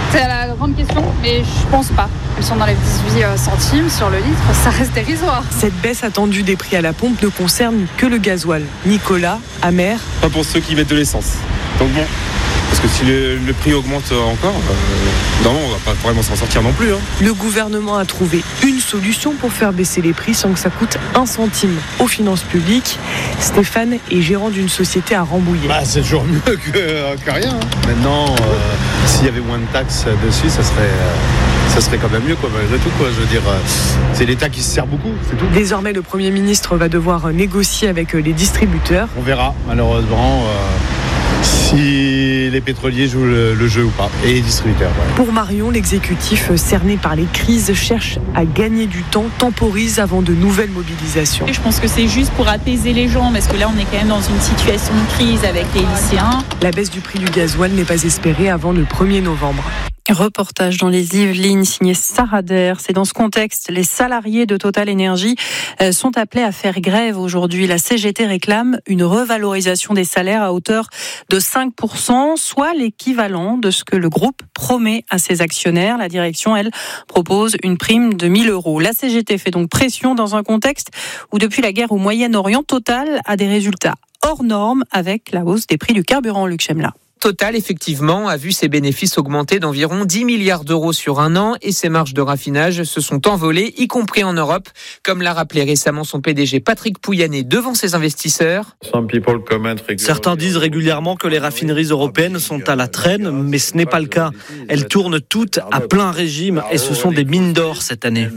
S4: C'est la grande question, mais je pense pas. Si on enlève dix-huit centimes sur le litre, ça reste dérisoire.
S24: Cette baisse attendue des prix à la pompe ne concerne que le gasoil. Nicolas, amer.
S7: Pas pour ceux qui mettent de l'essence. Donc bon, parce que si le, le prix augmente encore, euh, non, on va pas vraiment s'en sortir non plus. Hein.
S24: Le gouvernement a trouvé une solution pour faire baisser les prix sans que ça coûte un centime aux finances publiques. Stéphane est gérant d'une société à Rambouillet.
S8: Bah, c'est toujours mieux que, que rien. Hein. Maintenant, euh, s'il y avait moins de taxes dessus, ça serait... Euh... ça serait quand même mieux, quoi, malgré tout, quoi. Je veux dire, c'est l'État qui se sert beaucoup, c'est tout.
S24: Désormais, le Premier ministre va devoir négocier avec les distributeurs.
S8: On verra, malheureusement, euh, si les pétroliers jouent le, le jeu ou pas, et les distributeurs. Ouais.
S24: Pour Marion, l'exécutif cerné par les crises cherche à gagner du temps, temporise avant de nouvelles mobilisations.
S9: Je pense que c'est juste pour apaiser les gens, parce que là, on est quand même dans une situation de crise avec les lycéens.
S24: La baisse du prix du gasoil n'est pas espérée avant le premier novembre.
S14: Reportage dans les Yvelines signé Sarah Der. C'est dans ce contexte, les salariés de Total Energy sont appelés à faire grève aujourd'hui. La C G T réclame une revalorisation des salaires à hauteur de cinq pour cent, soit l'équivalent de ce que le groupe promet à ses actionnaires. La direction, elle, propose une prime de mille euros. La C G T fait donc pression dans un contexte où depuis la guerre au Moyen-Orient, Total a des résultats hors normes avec la hausse des prix du carburant, Luc Chemla.
S25: Total, effectivement, a vu ses bénéfices augmenter d'environ dix milliards d'euros sur un an et ses marges de raffinage se sont envolées, y compris en Europe, comme l'a rappelé récemment son P D G Patrick Pouyanné devant ses investisseurs.
S26: Certains disent régulièrement que les raffineries européennes sont à la traîne, mais ce n'est pas le cas. Elles tournent toutes à plein régime et ce sont des mines d'or cette année.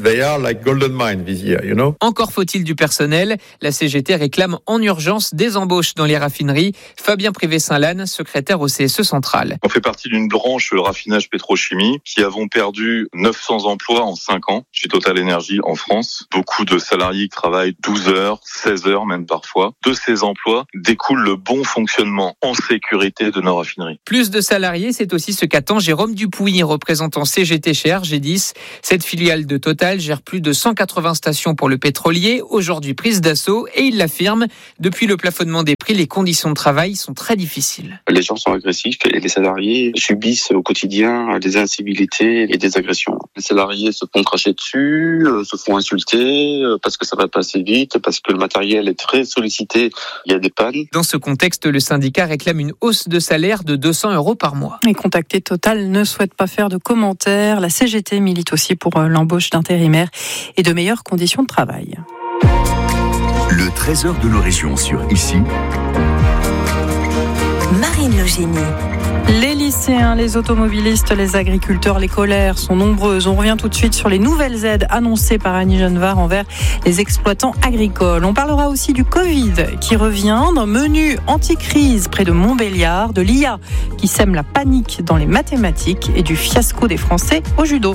S25: Encore faut-il du personnel. La C G T réclame en urgence des embauches dans les raffineries. Fabien Privé-Saint-Lanne, secrétaire au C S E central.
S27: On fait partie d'une branche raffinage pétrochimie qui avons perdu neuf cents emplois en cinq ans chez Total Energy en France. Beaucoup de salariés qui travaillent douze heures, seize heures même parfois. De ces emplois découle le bon fonctionnement en sécurité de nos raffineries.
S25: Plus de salariés, c'est aussi ce qu'attend Jérôme Dupouy, représentant C G T chez R G dix. Cette filiale de Total gère plus de cent quatre-vingts stations pour le pétrolier, aujourd'hui prise d'assaut, et il l'affirme, depuis le plafonnement des prix, les conditions de travail sont très difficiles.
S28: Les gens sont agressifs et les salariés subissent au quotidien des incivilités et des agressions. Les salariés se font cracher dessus, se font insulter parce que ça va passer vite, parce que le matériel est très sollicité, il y a des pannes.
S25: Dans ce contexte, le syndicat réclame une hausse de salaire de deux cents euros par mois.
S14: Et contacté Total ne souhaite pas faire de commentaires. La C G T milite aussi pour l'embauche d'intérimaires et de meilleures conditions de travail.
S3: Le trésor de nos régions sur Ici.
S10: Marine Logénie.
S14: Les lycéens, les automobilistes, les agriculteurs, les colères sont nombreuses. On revient tout de suite sur les nouvelles aides annoncées par Annie Genevard envers les exploitants agricoles. On parlera aussi du Covid qui revient, d'un menu anti-crise près de Montbéliard, de l'I A qui sème la panique dans les mathématiques et du fiasco des Français au judo.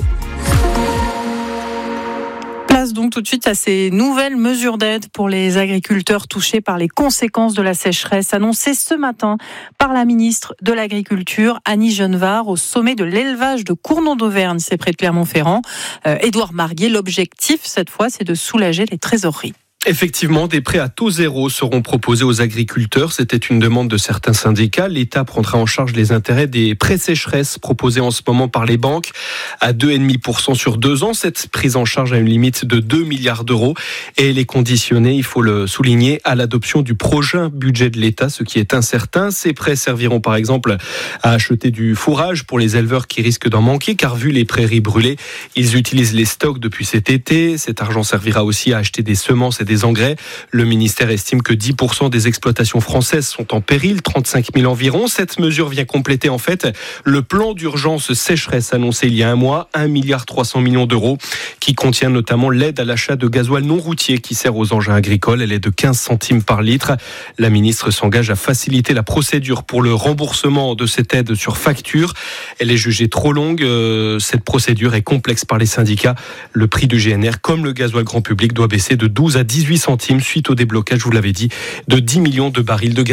S14: Place donc tout de suite à ces nouvelles mesures d'aide pour les agriculteurs touchés par les conséquences de la sécheresse annoncées ce matin par la ministre de l'Agriculture, Annie Genevard, au sommet de l'élevage de Cournon d'Auvergne, c'est près de Clermont-Ferrand. Euh, Édouard Marguet, l'objectif cette fois, c'est de soulager les trésoreries.
S29: Effectivement, des prêts à taux zéro seront proposés aux agriculteurs. C'était une demande de certains syndicats. L'État prendra en charge les intérêts des prêts sécheresse proposés en ce moment par les banques à deux virgule cinq pour cent sur deux ans. Cette prise en charge a une limite de deux milliards d'euros et elle est conditionnée, il faut le souligner, à l'adoption du prochain budget de l'État, ce qui est incertain. Ces prêts serviront par exemple à acheter du fourrage pour les éleveurs qui risquent d'en manquer, car vu les prairies brûlées, ils utilisent les stocks depuis cet été. Cet argent servira aussi à acheter des semences et des engrais. Le ministère estime que dix pour cent des exploitations françaises sont en péril, trente-cinq mille environ. Cette mesure vient compléter en fait le plan d'urgence sécheresse annoncé il y a un mois, un milliard trois cents millions d'euros, qui contient notamment l'aide à l'achat de gasoil non routier qui sert aux engins agricoles. Elle est de quinze centimes par litre. La ministre s'engage à faciliter la procédure pour le remboursement de cette aide sur facture. Elle est jugée trop longue. Cette procédure est complexe par les syndicats. Le prix du G N R, comme le gasoil grand public, doit baisser de douze à dix-huit centimes suite au déblocage, je vous l'avais dit, de dix millions de barils de gasoil.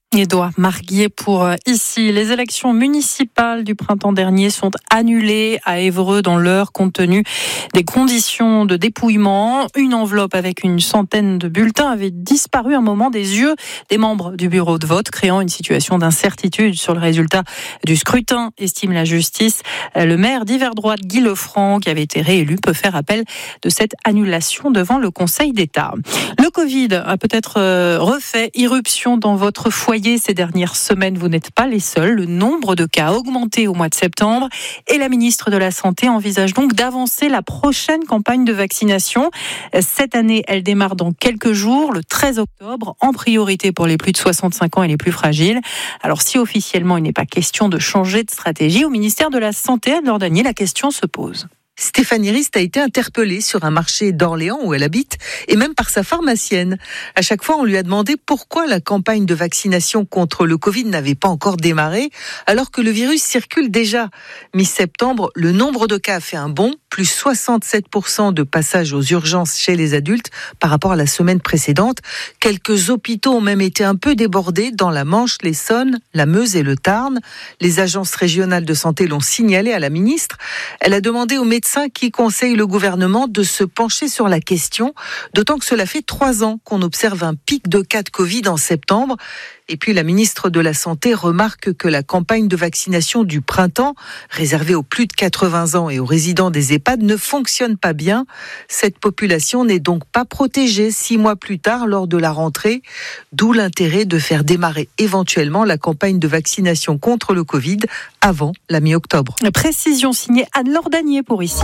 S14: Édouard Marguier pour ici. Les élections municipales du printemps dernier sont annulées à Évreux dans l'Eure compte tenu des conditions de dépouillement. Une enveloppe avec une centaine de bulletins avait disparu un moment des yeux des membres du bureau de vote, créant une situation d'incertitude sur le résultat du scrutin, estime la justice. Le maire d'Hiver Droite, Guy Lefranc, qui avait été réélu, peut faire appel de cette annulation devant le Conseil d'État. Le Covid a peut-être refait irruption dans votre foyer ces dernières semaines. Vous n'êtes pas les seuls. Le nombre de cas a augmenté au mois de septembre et la ministre de la Santé envisage donc d'avancer la prochaine campagne de vaccination. Cette année, elle démarre dans quelques jours, le treize octobre, en priorité pour les plus de soixante-cinq ans et les plus fragiles. Alors si officiellement il n'est pas question de changer de stratégie, au ministère de la Santé, Anne Lordanier, la question se pose.
S1: Stéphanie Rist a été interpellée sur un marché d'Orléans où elle habite et même par sa pharmacienne. À chaque fois, on lui a demandé pourquoi la campagne de vaccination contre le Covid n'avait pas encore démarré alors que le virus circule déjà. Mi-septembre, le nombre de cas a fait un bond, plus soixante-sept pour cent de passages aux urgences chez les adultes par rapport à la semaine précédente. Quelques hôpitaux ont même été un peu débordés dans la Manche, l'Essonne, la Meuse et le Tarn. Les agences régionales de santé l'ont signalé à la ministre. Elle a demandé aux médecins qui conseille le gouvernement de se pencher sur la question, d'autant que cela fait trois ans qu'on observe un pic de cas de Covid en septembre. Et puis la ministre de la Santé remarque que la campagne de vaccination du printemps, réservée aux plus de quatre-vingts ans et aux résidents des EHPAD, ne fonctionne pas bien. Cette population n'est donc pas protégée six mois plus tard lors de la rentrée, d'où l'intérêt de faire démarrer éventuellement la campagne de vaccination contre le Covid avant la mi-octobre.
S14: Précision signée Anne Lordanier pour ici.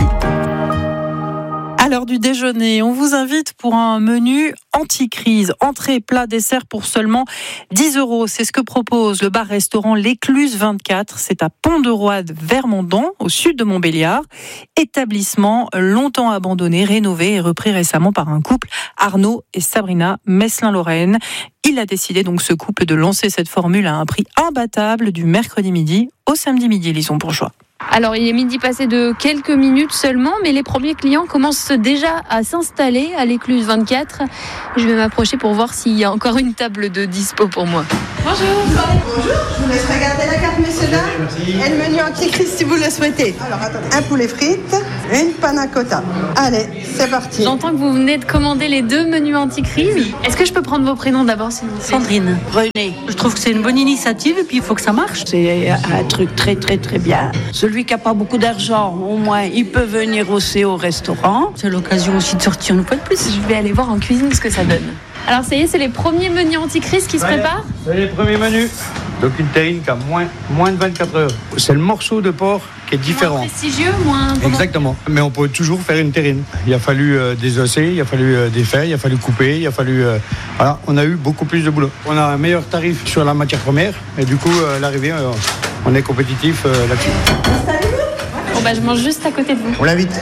S14: À l'heure du déjeuner, on vous invite pour un menu anti-crise. Entrée, plat, dessert pour seulement dix euros. C'est ce que propose le bar-restaurant L'Écluse vingt-quatre. C'est à Pont-de-Roide, Vermondon, au sud de Montbéliard. Établissement longtemps abandonné, rénové et repris récemment par un couple, Arnaud et Sabrina Meslin-Lorraine. Il a décidé donc ce couple de lancer cette formule à un prix imbattable du mercredi midi au samedi midi, Lison Bourgeois.
S2: Alors, il est midi passé de quelques minutes seulement, mais les premiers clients commencent déjà à s'installer à l'Écluse vingt-quatre. Je vais m'approcher pour voir s'il y a encore une table de dispo pour moi.
S5: Bonjour. Bonjour, je vous laisse regarder la carte, messieurs, dames. Et le menu anti-crise si vous le souhaitez. Alors, attendez. Un poulet frites et une panna cotta. Allez, c'est parti.
S2: J'entends que vous venez de commander les deux menus anti-crise. Est-ce que je peux prendre vos prénoms d'abord, s'il vous plaît ?
S6: Sandrine, René. Je trouve que c'est une bonne initiative et puis il faut que ça marche. C'est un truc très, très, très bien. Celui qui n'a pas beaucoup d'argent, au moins, il peut venir aussi au restaurant. C'est l'occasion aussi de sortir une fois de plus.
S2: Je vais aller voir en cuisine ce que ça donne. Alors ça y est, c'est les premiers menus anti-crise qui se ouais, préparent ?
S11: C'est les premiers menus. Donc une terrine qui a moins, moins de vingt-quatre heures. C'est le morceau de porc qui est différent.
S2: Moins prestigieux, moins...
S11: Exactement. Mais on peut toujours faire une terrine. Il a fallu euh, désosser, il a fallu euh, défaire, il a fallu couper, il a fallu... Euh... Voilà, on a eu beaucoup plus de boulot. On a un meilleur tarif sur la matière première et du coup, euh, l'arrivée, euh, on est compétitif euh, là-dessus.
S2: Bon bah je mange juste à côté de vous.
S11: On l'invite.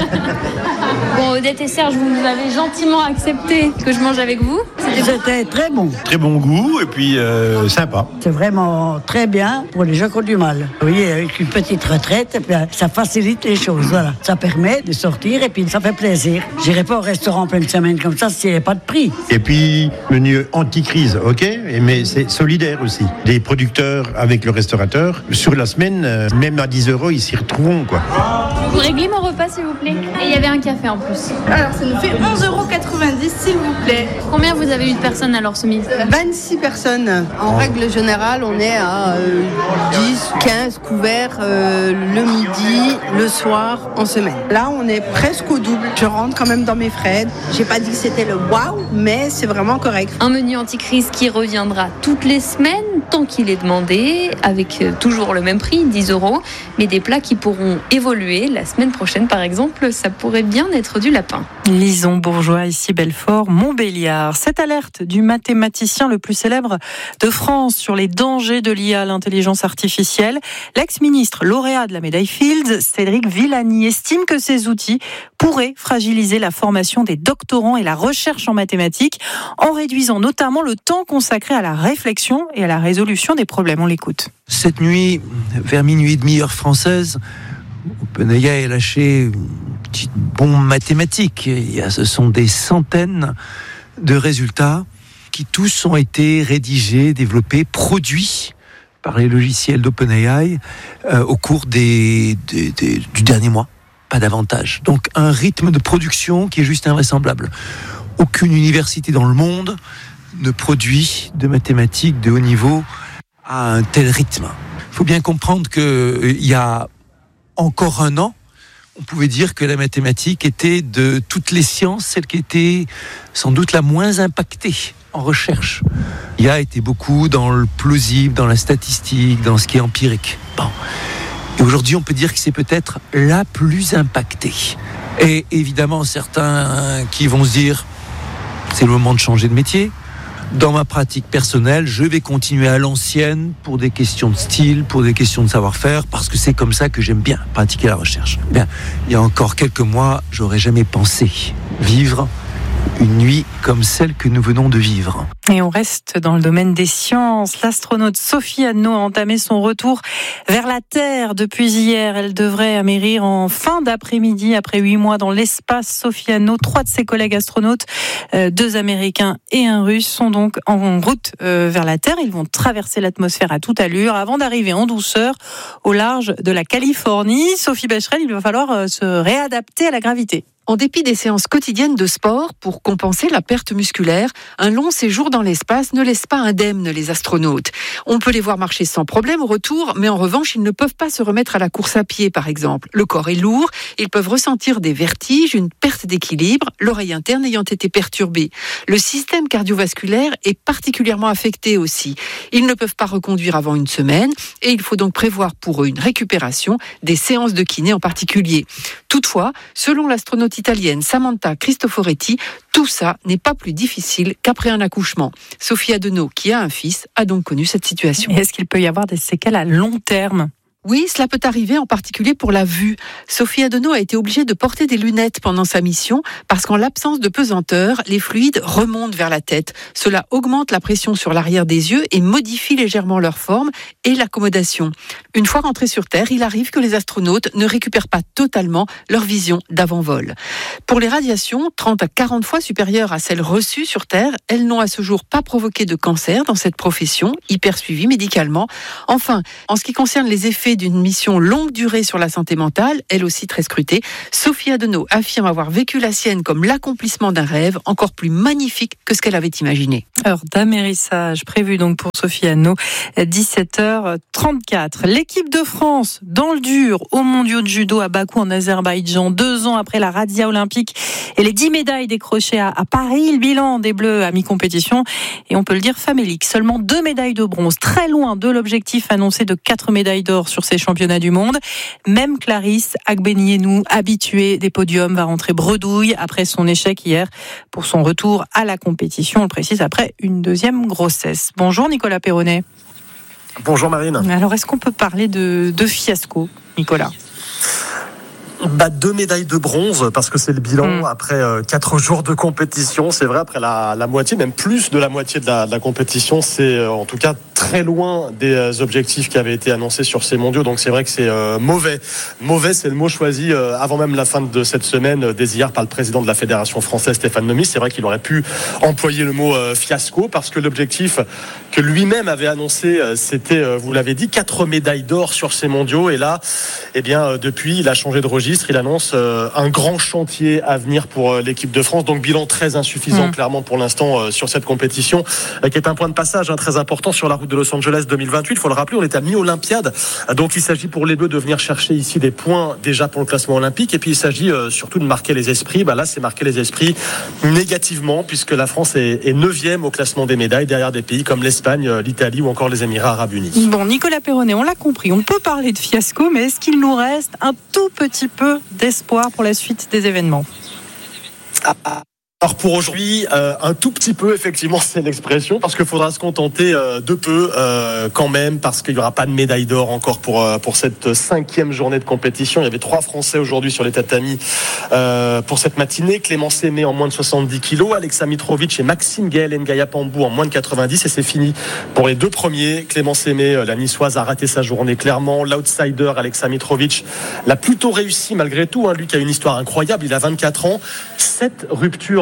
S2: Bon, Odette et Serge, vous nous avez gentiment accepté que je mange avec vous.
S6: C'était très bon.
S11: Très bon goût et puis euh, sympa.
S6: C'est vraiment très bien pour les gens qui ont du mal. Vous voyez, avec une petite retraite, ça facilite les choses. Voilà. Ça permet de sortir et puis ça fait plaisir. J'irai pas au restaurant en pleine semaine comme ça s'il n'y avait pas de prix.
S11: Et puis, menu anti-crise, ok, mais c'est solidaire aussi. Les producteurs avec le restaurateur, sur la semaine, même à dix euros, ils s'y retrouveront, quoi.
S2: Vous réglez mon repas, s'il vous plaît. Et il y avait un café en plus.
S5: Alors, ça nous fait onze euros quatre-vingt-dix, s'il vous plaît.
S2: Combien vous avez eu de personnes alors ce midi ?
S5: vingt-six personnes. En règle générale, on est à euh, dix, quinze couverts euh, le midi, le soir, en semaine. Là, on est presque au double. Je rentre quand même dans mes frais. J'ai pas dit que c'était le waouh, mais c'est vraiment correct.
S2: Un menu anti-crise qui reviendra toutes les semaines, tant qu'il est demandé, avec toujours le même prix, dix euros, mais des plats qui pourront évoluer. La semaine prochaine, par exemple, ça pourrait bien être du lapin.
S14: Lison Bourgeois, ici Belfort, Montbéliard. Cette alerte du mathématicien le plus célèbre de France sur les dangers de l'I A, l'intelligence artificielle. L'ex-ministre lauréat de la médaille Fields, Cédric Villani, estime que ces outils pourraient fragiliser la formation des doctorants et la recherche en mathématiques, en réduisant notamment le temps consacré à la réflexion et à la résolution des problèmes. On l'écoute.
S12: Cette nuit, vers minuit et demi heure française, OpenAI a lâché une petite bombe mathématique. Ce sont des centaines de résultats qui tous ont été rédigés, développés, produits par les logiciels d'OpenAI euh, au cours des, des, des, du dernier mois, pas davantage. Donc un rythme de production qui est juste invraisemblable. Aucune université dans le monde ne produit de mathématiques de haut niveau à un tel rythme. Il faut bien comprendre qu'il euh, y a encore un an, on pouvait dire que la mathématique était de toutes les sciences celle qui était sans doute la moins impactée en recherche. Il y a été beaucoup dans le plausible, dans la statistique, dans ce qui est empirique. Bon. Et aujourd'hui, on peut dire que c'est peut-être la plus impactée. Et évidemment, certains qui vont se dire c'est le moment de changer de métier. Dans ma pratique personnelle, je vais continuer à l'ancienne pour des questions de style, pour des questions de savoir-faire, parce que c'est comme ça que j'aime bien pratiquer la recherche. Bien, il y a encore quelques mois, j'aurais jamais pensé vivre une nuit comme celle que nous venons de vivre.
S14: Et on reste dans le domaine des sciences. L'astronaute Sophie Anneau a entamé son retour vers la Terre depuis hier. Elle devrait amérir en fin d'après-midi après huit mois dans l'espace. Sophie Anneau, trois de ses collègues astronautes, euh, deux Américains et un Russe, sont donc en route euh, vers la Terre. Ils vont traverser l'atmosphère à toute allure avant d'arriver en douceur au large de la Californie. Sophie Becherel, il va falloir euh, se réadapter à la gravité.
S13: En dépit des séances quotidiennes de sport pour compenser la perte musculaire, un long séjour dans l'espace ne laisse pas indemnes les astronautes. On peut les voir marcher sans problème au retour, mais en revanche, ils ne peuvent pas se remettre à la course à pied, par exemple. Le corps est lourd, ils peuvent ressentir des vertiges, une perte d'équilibre, l'oreille interne ayant été perturbée. Le système cardiovasculaire est particulièrement affecté aussi. Ils ne peuvent pas reconduire avant une semaine et il faut donc prévoir pour eux une récupération, des séances de kiné en particulier. Toutefois, selon l'astronaute italienne Samantha Cristoforetti, tout ça n'est pas plus difficile qu'après un accouchement. Sophie Anneau, qui a un fils, a donc connu cette situation.
S14: Et est-ce qu'il peut y avoir des séquelles à long terme ?
S13: Oui, cela peut arriver, en particulier pour la vue. Sophie Anneau a été obligée de porter des lunettes pendant sa mission parce qu'en l'absence de pesanteur, les fluides remontent vers la tête. Cela augmente la pression sur l'arrière des yeux et modifie légèrement leur forme et l'accommodation. Une fois rentrés sur Terre, il arrive que les astronautes ne récupèrent pas totalement leur vision d'avant-vol. Pour les radiations, trente à quarante fois supérieures à celles reçues sur Terre, elles n'ont à ce jour pas provoqué de cancer dans cette profession, hyper suivie médicalement. Enfin, en ce qui concerne les effets d'une mission longue durée sur la santé mentale, elle aussi très scrutée, Sophie Anneau affirme avoir vécu la sienne comme l'accomplissement d'un rêve encore plus magnifique que ce qu'elle avait imaginé.
S14: Heure d'amérissage prévue donc pour Sophie Anneau, dix-sept heures trente-quatre. L'équipe de France dans le dur aux mondiaux de judo à Bakou en Azerbaïdjan, deux ans après la razzia olympique et les dix médailles décrochées à, à Paris, le bilan des Bleus à mi-compétition et on peut le dire famélique, seulement deux médailles de bronze, très loin de l'objectif annoncé de quatre médailles d'or sur ces championnats du monde. Même Clarisse Agbenienou, habituée des podiums, va rentrer bredouille après son échec hier pour son retour à la compétition, on le précise, après une deuxième grossesse. Bonjour Nicolas Perronnet.
S15: Bonjour Marine.
S14: Alors est-ce qu'on peut parler de, de fiasco, Nicolas ?
S15: Bah, deux médailles de bronze, parce que c'est le bilan mmh. après euh, quatre jours de compétition. C'est vrai, après la, la moitié, même plus de la moitié de la, de la compétition, c'est euh, en tout cas très loin des euh, objectifs qui avaient été annoncés sur ces mondiaux. Donc c'est vrai que c'est euh, mauvais. Mauvais, c'est le mot choisi euh, avant même la fin de cette semaine, euh, dès hier par le président de la Fédération française, Stéphane Nomis. C'est vrai qu'il aurait pu employer le mot euh, fiasco, parce que l'objectif que lui-même avait annoncé, euh, c'était, euh, vous l'avez dit, quatre médailles d'or sur ces mondiaux. Et là, eh bien, euh, depuis, il a changé de registre. Il annonce euh, un grand chantier à venir pour euh, l'équipe de France. Donc bilan très insuffisant, mmh. clairement, pour l'instant, euh, sur cette compétition, euh, qui est un point de passage hein, très important sur la route de Los Angeles deux mille vingt-huit. Il faut le rappeler, on est à mi-Olympiade. Donc il s'agit pour les Bleus de venir chercher ici des points déjà pour le classement olympique. Et puis il s'agit euh, surtout de marquer les esprits. Bah, là, c'est marquer les esprits négativement, puisque la France est neuvième au classement des médailles, derrière des pays comme l'Espagne, l'Italie ou encore les Émirats Arabes Unis.
S14: Bon, Nicolas Perronnet, on l'a compris. On peut parler de fiasco, mais est-ce qu'il nous reste un tout petit peu d'espoir pour la suite des événements?
S15: ah. Alors pour aujourd'hui, euh, un tout petit peu, effectivement, c'est l'expression, parce qu'il faudra se contenter euh, de peu euh, quand même, parce qu'il n'y aura pas de médaille d'or encore pour euh, pour cette cinquième journée de compétition. Il y avait trois Français aujourd'hui sur les tatamis euh, pour cette matinée. Clément Sémé en moins de soixante-dix kilos, Alexa Mitrovic et Maxime Gaël Ngaya Pambou en moins de quatre-vingt-dix, et c'est fini pour les deux premiers. Clément Sémé, la niçoise, a raté sa journée clairement. L'outsider Alexa Mitrovic l'a plutôt réussi malgré tout, hein. Lui qui a une histoire incroyable, il a vingt-quatre ans, sept ruptures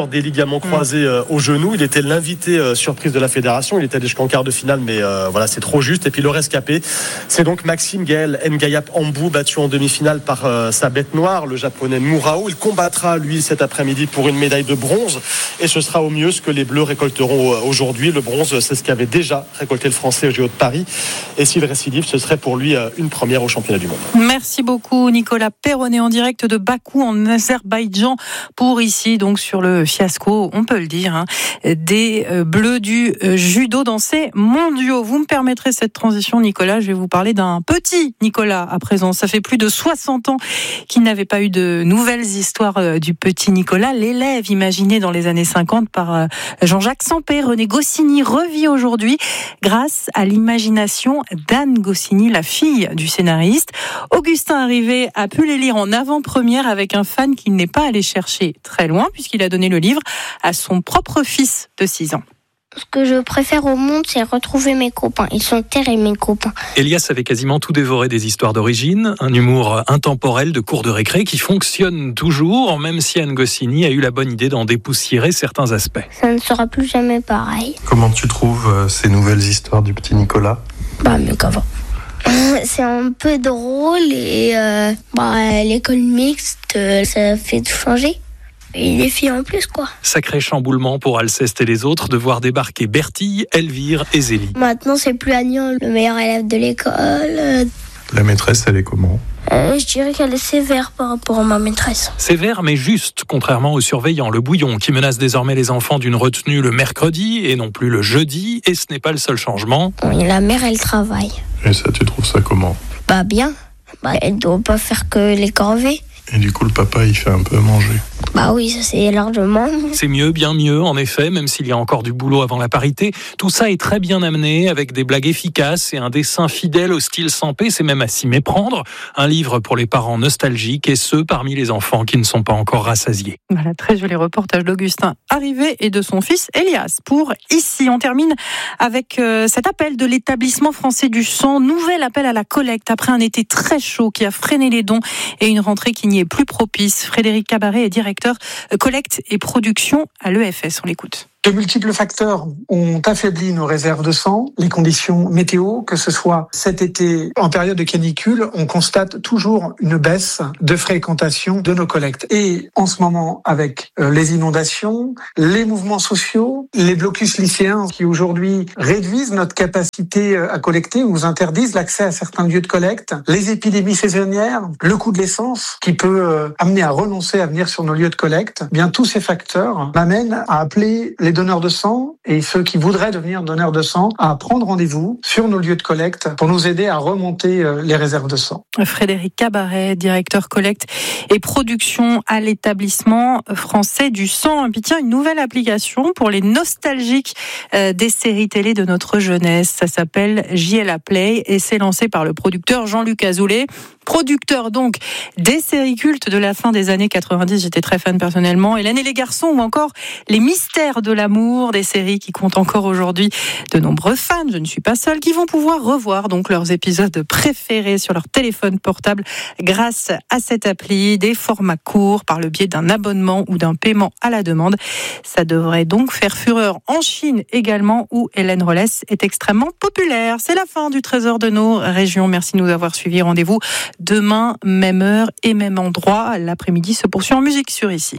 S15: rupture des ligaments croisés euh, au genou. Il était l'invité euh, surprise de la fédération. Il était allé jusqu'en quart de finale, mais euh, voilà, c'est trop juste. Et puis le rescapé, c'est donc Maxime Gaël Ngayap Ambou, battu en demi-finale par euh, sa bête noire, le japonais Murao. Il combattra, lui, cet après-midi pour une médaille de bronze. Et ce sera au mieux ce que les Bleus récolteront euh, aujourd'hui. Le bronze, c'est ce qu'avait déjà récolté le Français au J O de Paris. Et s'il récidive, ce serait pour lui euh, une première au championnat du monde.
S14: Merci beaucoup, Nicolas Perronnet, en direct de Bakou, en Azerbaïdjan, pour ici, donc, sur le fiasco, on peut le dire, hein, des euh, Bleus du euh, judo dans ces mondiaux. Vous me permettrez cette transition, Nicolas, je vais vous parler d'un petit Nicolas à présent. Ça fait plus de soixante ans qu'il n'avait pas eu de nouvelles histoires euh, du petit Nicolas. L'élève imaginé dans les années cinquante par euh, Jean-Jacques Sampé, René Goscinny, revit aujourd'hui grâce à l'imagination d'Anne Goscinny, la fille du scénariste. Augustin Arrivé a pu les lire en avant-première avec un fan qu'il n'est pas allé chercher très loin, puisqu'il a donné le livre à son propre fils de six ans.
S4: Ce que je préfère au monde, c'est retrouver mes copains. Ils sont terribles, mes copains.
S16: Elias avait quasiment tout dévoré des histoires d'origine, un humour intemporel de cours de récré qui fonctionne toujours, même si Anne Goscinny a eu la bonne idée d'en dépoussiérer certains aspects.
S4: Ça ne sera plus jamais pareil.
S17: Comment tu trouves euh, ces nouvelles histoires du petit Nicolas ?
S4: Bah, mieux qu'avant. C'est un peu drôle et euh, bah, l'école mixte, euh, ça fait tout changer. Et les filles en plus, quoi.
S16: Sacré chamboulement pour Alceste et les autres de voir débarquer Bertille, Elvire et Zélie.
S4: Maintenant, c'est plus Agnan, le meilleur élève de l'école.
S17: La maîtresse, elle est comment ?
S4: Euh, je dirais qu'elle est sévère par rapport à ma maîtresse.
S16: Sévère mais juste, contrairement au surveillant, le bouillon, qui menace désormais les enfants d'une retenue le mercredi et non plus le jeudi. Et ce n'est pas le seul changement.
S4: Oui, la mère, elle travaille.
S17: Et ça, tu trouves ça comment ?
S4: Bah bien. Bah, elle doit pas faire que les corvées.
S17: Et du coup, le papa, il fait un peu à manger.
S4: Bah oui, ça c'est largement.
S16: C'est mieux, bien mieux, en effet, même s'il y a encore du boulot avant la parité. Tout ça est très bien amené, avec des blagues efficaces et un dessin fidèle au style Sampé, c'est même à s'y méprendre. Un livre pour les parents nostalgiques et ceux parmi les enfants qui ne sont pas encore rassasiés.
S14: Voilà, très joli reportage d'Augustin Arrivé et de son fils Elias. Pour ici, on termine avec euh, cet appel de l'établissement français du sang. Nouvel appel à la collecte après un été très chaud qui a freiné les dons et une rentrée qui n'y est plus propice. Frédéric Cabaret est directeur collecte et production à l'E F S. On l'écoute.
S18: De multiples facteurs ont affaibli nos réserves de sang, les conditions météo, que ce soit cet été en période de canicule, on constate toujours une baisse de fréquentation de nos collectes. Et en ce moment, avec les inondations, les mouvements sociaux, les blocus lycéens qui aujourd'hui réduisent notre capacité à collecter ou nous interdisent l'accès à certains lieux de collecte, les épidémies saisonnières, le coût de l'essence qui peut amener à renoncer à venir sur nos lieux de collecte, bien tous ces facteurs m'amènent à appeler les donneurs de sang et ceux qui voudraient devenir donneurs de sang à prendre rendez-vous sur nos lieux de collecte pour nous aider à remonter les réserves de sang.
S14: Frédéric Cabaret, directeur collecte et production à l'établissement français du sang. Et puis tiens, une nouvelle application pour les nostalgiques des séries télé de notre jeunesse. Ça s'appelle J L A Play et c'est lancé par le producteur Jean-Luc Azoulay. Producteur donc des séries cultes de la fin des années quatre-vingt-dix, j'étais très fan personnellement, Hélène et les garçons ou encore Les mystères de l'amour, des séries qui comptent encore aujourd'hui de nombreux fans, je ne suis pas seule, qui vont pouvoir revoir donc leurs épisodes préférés sur leur téléphone portable grâce à cette appli, des formats courts par le biais d'un abonnement ou d'un paiement à la demande. Ça devrait donc faire fureur en Chine également où Hélène Rollès est extrêmement populaire. C'est la fin du Trésor de nos régions. Merci de nous avoir suivis. Rendez-vous demain, même heure et même endroit. L'après-midi se poursuit en musique sur ici.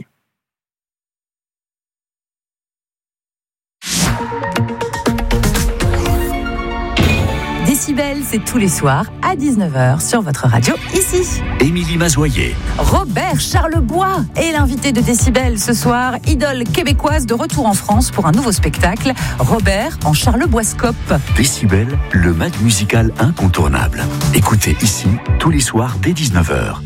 S19: Décibel, c'est tous les soirs à dix-neuf heures sur votre radio ici.
S3: Émilie Mazoyer.
S19: Robert Charlebois est l'invité de Décibel ce soir, idole québécoise de retour en France pour un nouveau spectacle. Robert en Charleboiscope.
S3: Décibel, le mag musical incontournable. Écoutez ici tous les soirs dès dix-neuf heures.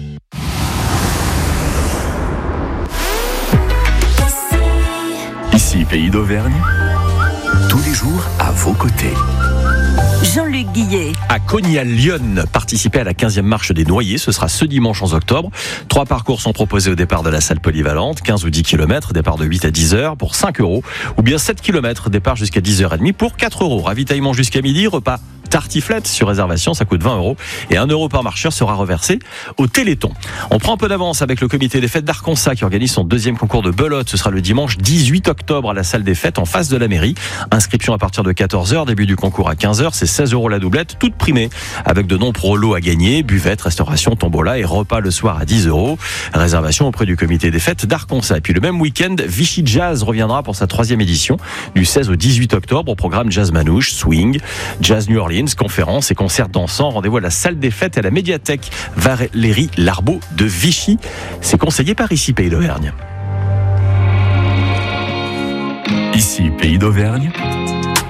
S3: Ici, Pays d'Auvergne, tous les jours à vos côtés.
S19: Jean-Luc Guillet.
S20: À Cogny-à-Lyon, participer à la quinzième marche des Noyers, ce sera ce dimanche onze octobre. Trois parcours sont proposés au départ de la salle polyvalente, quinze ou dix kilomètres, départ de huit à dix heures pour cinq euros, ou bien sept kilomètres, départ jusqu'à dix heures trente pour quatre euros. Ravitaillement jusqu'à midi, repas tartiflette sur réservation, ça coûte vingt euros et un euro par marcheur sera reversé au Téléthon. On prend un peu d'avance avec le comité des fêtes d'Arconsa qui organise son deuxième concours de belote. Ce sera le dimanche dix-huit octobre à la salle des fêtes en face de la mairie. Inscription à partir de quatorze heures, début du concours à quinze heures, c'est seize euros la doublette, toute primée avec de nombreux lots à gagner, buvette, restauration, tombola et repas le soir à dix euros. Réservation auprès du comité des fêtes d'Arconsa. Et puis le même week-end, Vichy Jazz reviendra pour sa troisième édition du seize au dix-huit octobre au programme Jazz Manouche, Swing, Jazz New Orleans, conférences et concerts dansants. Rendez-vous à la salle des fêtes et à la médiathèque Valérie Larbeau de Vichy. C'est conseillé par ici Pays d'Auvergne.
S3: Ici Pays d'Auvergne.